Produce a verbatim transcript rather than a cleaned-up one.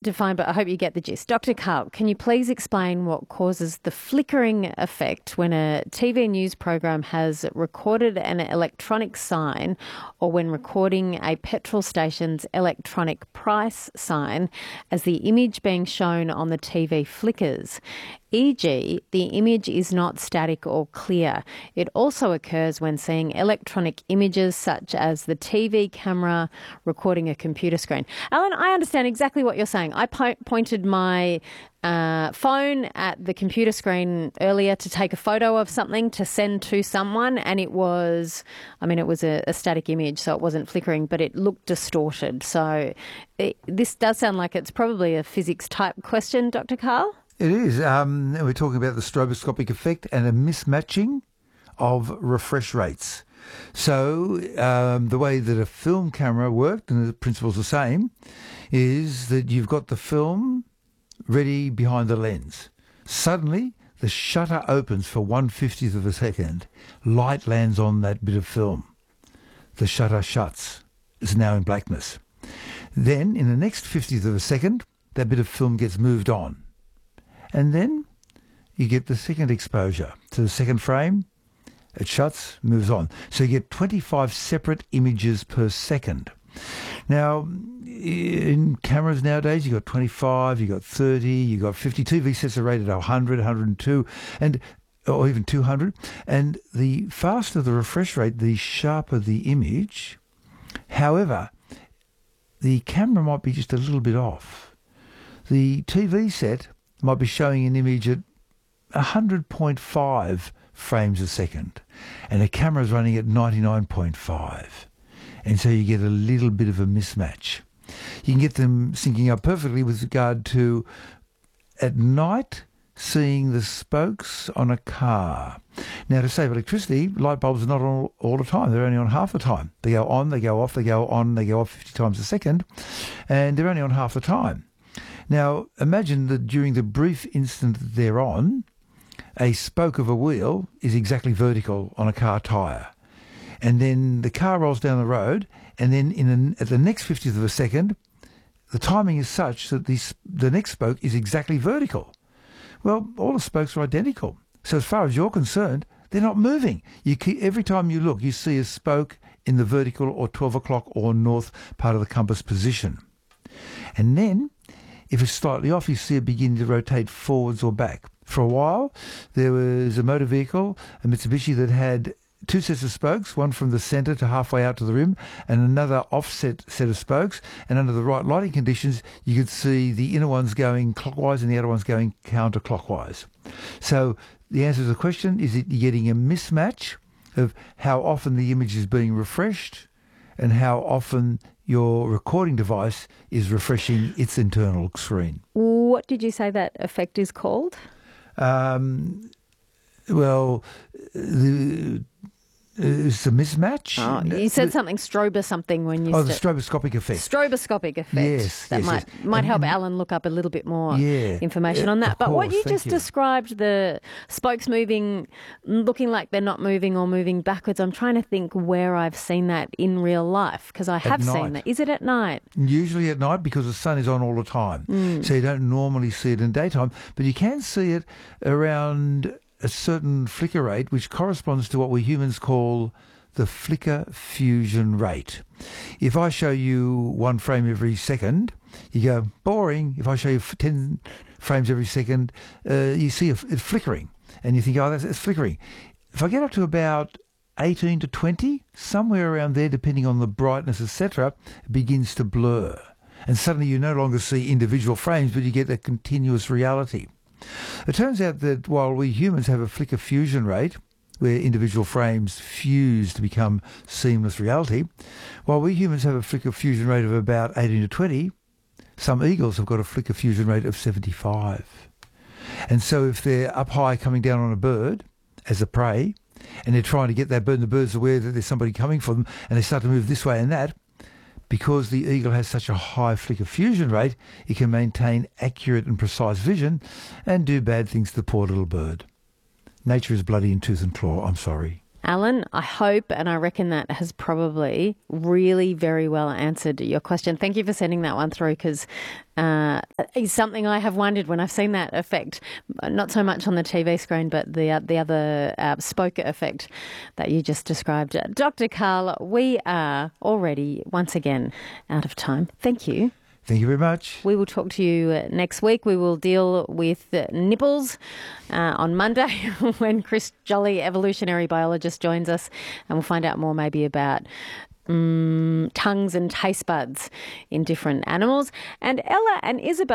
define, but I hope you get the gist. Doctor Karl, can you please explain what causes the flickering effect when a T V news program has recorded an electronic sign or when recording a petrol station's electronic price sign as the image being shown on the T V flickers? for example, the image is not static or clear. It also occurs when seeing electronic images such as the T V camera recording a computer screen. Alan, I understand exactly what you're saying. I po- pointed my uh, phone at the computer screen earlier to take a photo of something to send to someone, and it was, I mean, it was a, a static image, so it wasn't flickering, but it looked distorted. So it, this does sound like it's probably a physics type question, Doctor Karl? It is. Um, we're talking about the stroboscopic effect and a mismatching of refresh rates. So um, the way that a film camera worked, and the principle's the same, is that you've got the film ready behind the lens. Suddenly, the shutter opens for one fiftieth of a second. Light lands on that bit of film. The shutter shuts. It's now in blackness. Then, in the next fiftieth of a second, that bit of film gets moved on. And then you get the second exposure to the second frame. It shuts, moves on. So you get twenty-five separate images per second. Now, in cameras nowadays, you've got twenty-five, you've got thirty, you've got fifty. T V sets are rated at one hundred, one hundred two, and, or even two hundred. And the faster the refresh rate, the sharper the image. However, the camera might be just a little bit off. The T V set might be showing an image at one hundred point five frames a second, and the camera's running at ninety-nine point five. And so you get a little bit of a mismatch. You can get them syncing up perfectly with regard to, at night, seeing the spokes on a car. Now, to save electricity, light bulbs are not on all the time. They're only on half the time. They go on, they go off, they go on, they go off fifty times a second, and they're only on half the time. Now, imagine that during the brief instant that they're on, a spoke of a wheel is exactly vertical on a car tyre. And then the car rolls down the road, and then in an, at the next fiftieth of a second, the timing is such that the, the next spoke is exactly vertical. Well, all the spokes are identical. So as far as you're concerned, they're not moving. You keep, every time you look, you see a spoke in the vertical or twelve o'clock or north part of the compass position. And then, if it's slightly off, you see it beginning to rotate forwards or back. For a while, there was a motor vehicle, a Mitsubishi, that had two sets of spokes, one from the centre to halfway out to the rim, and another offset set of spokes. And under the right lighting conditions, you could see the inner ones going clockwise and the outer ones going counterclockwise. So the answer to the question is that you're getting a mismatch of how often the image is being refreshed and how often your recording device is refreshing its internal screen. What did you say that effect is called? Um, well, the, it's a mismatch. Oh, you said something strobo something when you Oh, the st- stroboscopic effect. Stroboscopic effect. Yes, that yes, might yes. might And- help and- Alan look up a little bit more Yeah, information yeah, on that. of But what course, you thank just you. described, the spokes moving, looking like they're not moving or moving backwards. I'm trying to think where I've seen that in real life, because I have night. seen that. Is it at night? Usually at night, because the sun is on all the time. Mm. So you don't normally see it in daytime, but you can see it around a certain flicker rate, which corresponds to what we humans call the flicker fusion rate. If I show you one frame every second, you go, boring. If I show you ten frames every second, uh, you see it flickering, and you think, oh, that's it's flickering. If I get up to about eighteen to twenty, somewhere around there, depending on the brightness, et cetera, it begins to blur. And suddenly you no longer see individual frames, but you get a continuous reality. It turns out that while we humans have a flicker fusion rate, where individual frames fuse to become seamless reality, while we humans have a flicker fusion rate of about eighteen to twenty, some eagles have got a flicker fusion rate of seventy-five. And so if they're up high coming down on a bird as a prey, and they're trying to get that bird, and the bird's aware that there's somebody coming for them, and they start to move this way and that, because the eagle has such a high flicker fusion rate, it can maintain accurate and precise vision and do bad things to the poor little bird. Nature is bloody in tooth and claw, I'm sorry. Alan, I hope and I reckon that has probably really very well answered your question. Thank you for sending that one through, because uh, is something I have wondered when I've seen that effect. Not so much on the T V screen, but the uh, the other uh, spoke effect that you just described. Doctor Karl, we are already once again out of time. Thank you. Thank you very much. We will talk to you next week. We will deal with nipples uh, on Monday when Chris Jolly, evolutionary biologist, joins us, and we'll find out more maybe about um, tongues and taste buds in different animals. And Ella and Isabel